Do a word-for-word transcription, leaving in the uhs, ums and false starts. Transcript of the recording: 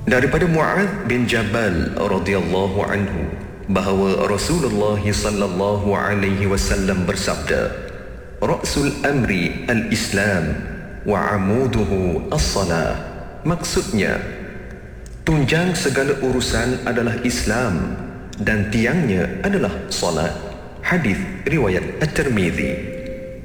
Daripada Mu'adz bin Jabal radhiyallahu anhu bahawa Rasulullah sallallahu alaihi wasallam bersabda, "Ra'sul amri al-Islam wa 'amuduhu as-salah." Maksudnya, tunjang segala urusan adalah Islam dan tiangnya adalah salat. Hadis riwayat At-Tirmizi.